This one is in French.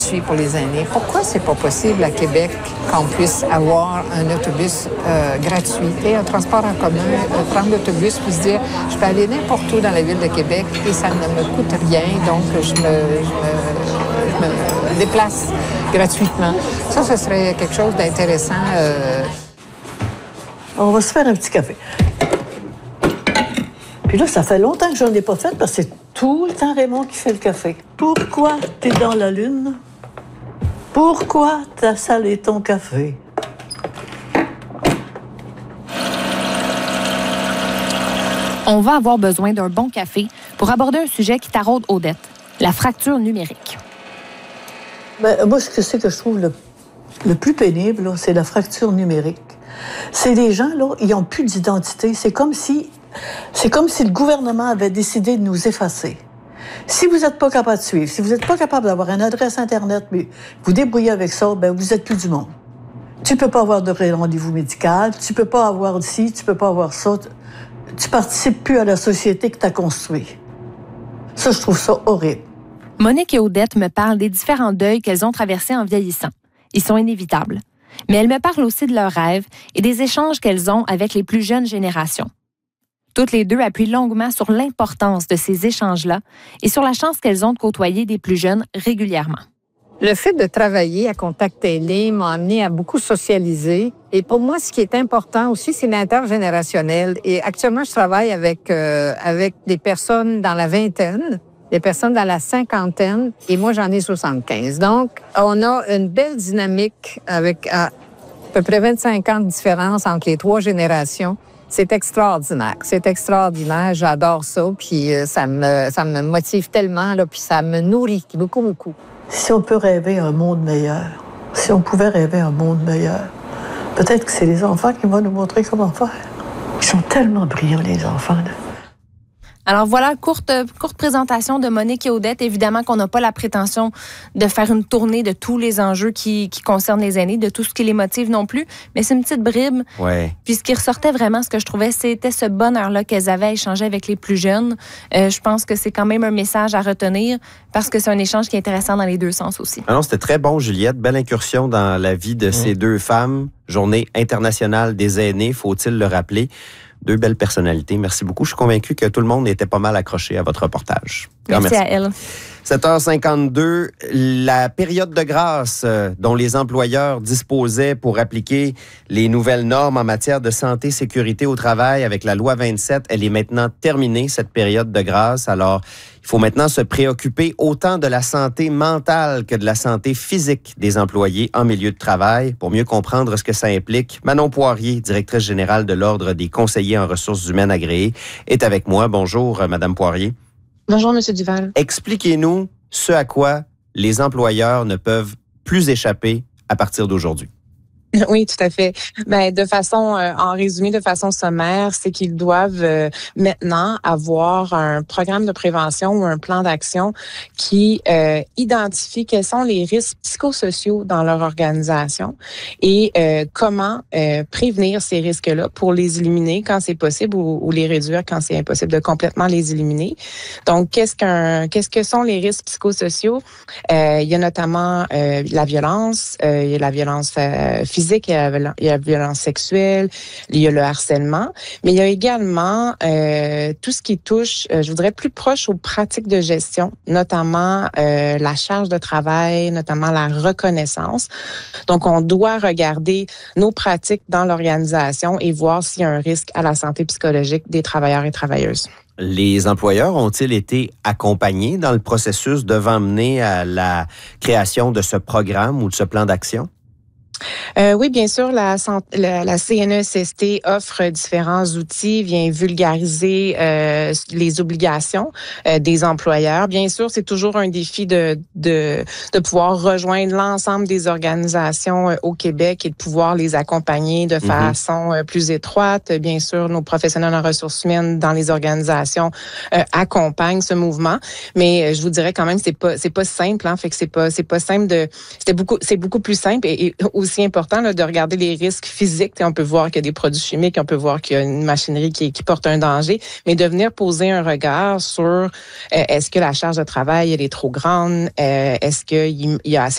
Pour les aînés. Pourquoi c'est pas possible à Québec qu'on puisse avoir un autobus gratuit, un transport en commun, prendre l'autobus puis se dire je peux aller n'importe où dans la ville de Québec et ça ne me coûte rien, donc je me déplace gratuitement. Ça, ce serait quelque chose d'intéressant. On va se faire un petit café. Puis là, ça fait longtemps que je n'en ai pas fait parce que c'est tout le temps Raymond qui fait le café. Pourquoi t'es dans la lune? Pourquoi t'as salé ton café? On va avoir besoin d'un bon café pour aborder un sujet qui taraude Odette, la fracture numérique. Ben, moi, ce que je trouve le plus pénible, là, c'est la fracture numérique. C'est des gens, là, ils n'ont plus d'identité. C'est comme si le gouvernement avait décidé de nous effacer. Si vous n'êtes pas capable de suivre, si vous n'êtes pas capable d'avoir une adresse Internet, mais vous débrouillez avec ça, ben vous n'êtes plus du monde. Tu ne peux pas avoir de rendez-vous médical, tu ne peux pas avoir ci, tu ne peux pas avoir ça. Tu ne participes plus à la société que tu as construite. Ça, je trouve ça horrible. Monique et Odette me parlent des différents deuils qu'elles ont traversés en vieillissant. Ils sont inévitables. Mais elles me parlent aussi de leurs rêves et des échanges qu'elles ont avec les plus jeunes générations. Toutes les deux appuient longuement sur l'importance de ces échanges-là et sur la chance qu'elles ont de côtoyer des plus jeunes régulièrement. Le fait de travailler à Contact Télé m'a amené à beaucoup socialiser. Et pour moi, ce qui est important aussi, c'est l'intergénérationnel. Et actuellement, je travaille avec des personnes dans la vingtaine, des personnes dans la cinquantaine, et moi, j'en ai 75. Donc, on a une belle dynamique avec à peu près 25 ans de différence entre les trois générations. C'est extraordinaire. C'est extraordinaire. J'adore ça. Puis ça me motive tellement, là, puis ça me nourrit beaucoup, beaucoup. Si on peut rêver un monde meilleur, si on pouvait rêver un monde meilleur, peut-être que c'est les enfants qui vont nous montrer comment faire. Ils sont tellement brillants, les enfants, là. Alors voilà, courte présentation de Monique et Odette. Évidemment qu'on n'a pas la prétention de faire une tournée de tous les enjeux qui concernent les aînés, de tout ce qui les motive non plus, mais c'est une petite bribe. Ouais. Puis ce qui ressortait vraiment, ce que je trouvais, c'était ce bonheur-là qu'elles avaient à échanger avec les plus jeunes. Je pense que c'est quand même un message à retenir parce que c'est un échange qui est intéressant dans les deux sens aussi. Ah non, c'était très bon, Juliette. Belle incursion dans la vie de ces deux femmes. Journée internationale des aînés, faut-il le rappeler. Deux belles personnalités. Merci beaucoup. Je suis convaincu que tout le monde était pas mal accroché à votre reportage. Merci à elle. 7h52, la période de grâce dont les employeurs disposaient pour appliquer les nouvelles normes en matière de santé et sécurité au travail avec la loi 27, elle est maintenant terminée, cette période de grâce. Alors, il faut maintenant se préoccuper autant de la santé mentale que de la santé physique des employés en milieu de travail. Pour mieux comprendre ce que ça implique, Manon Poirier, directrice générale de l'Ordre des conseillers en ressources humaines agréés, est avec moi. Bonjour, Madame Poirier. Bonjour, M. Duval. Expliquez-nous ce à quoi les employeurs ne peuvent plus échapper à partir d'aujourd'hui. Oui, tout à fait. Ben, en résumé, de façon sommaire, c'est qu'ils doivent maintenant avoir un programme de prévention ou un plan d'action qui identifie quels sont les risques psychosociaux dans leur organisation et comment prévenir ces risques-là pour les éliminer quand c'est possible ou les réduire quand c'est impossible de complètement les éliminer. Donc, qu'est-ce que sont les risques psychosociaux? Il y a notamment la violence, il y a la violence physique, il y a la violence sexuelle, il y a le harcèlement, mais il y a également tout ce qui touche, je voudrais, plus proche aux pratiques de gestion, notamment la charge de travail, notamment la reconnaissance. Donc, on doit regarder nos pratiques dans l'organisation et voir s'il y a un risque à la santé psychologique des travailleurs et travailleuses. Les employeurs ont-ils été accompagnés dans le processus devant mener à la création de ce programme ou de ce plan d'action? Oui, bien sûr, la CNESST offre différents outils, vient vulgariser les obligations des employeurs. Bien sûr, c'est toujours un défi de pouvoir rejoindre l'ensemble des organisations au Québec et de pouvoir les accompagner de façon plus étroite. Bien sûr, nos professionnels en ressources humaines dans les organisations accompagnent ce mouvement, mais je vous dirais quand même c'est pas simple, hein, fait que c'est pas simple c'est beaucoup plus simple et aussi important là, de regarder les risques physiques. On peut voir qu'il y a des produits chimiques, on peut voir qu'il y a une machinerie qui porte un danger, mais de venir poser un regard sur est-ce que la charge de travail elle est trop grande, est-ce qu'il y a assez